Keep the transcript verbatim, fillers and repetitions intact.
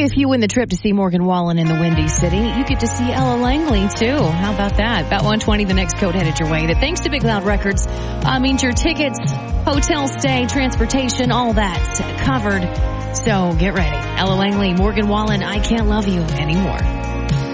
if you win the trip to see Morgan Wallen in the Windy City, you get to see Ella Langley, too. How about that? About one twenty, the next code headed your way. That thanks to Big Loud Records, uh, means your tickets, hotel stay, transportation, all that's covered. So get ready. Ella Langley, Morgan Wallen, I Can't Love You Anymore.